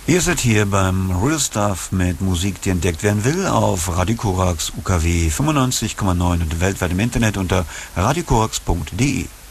Ihr seid hier beim Real Stuff mit Musik, die entdeckt werden will, auf Radio Korax UKW 95,9 und weltweit im Internet unter radiokorax.de.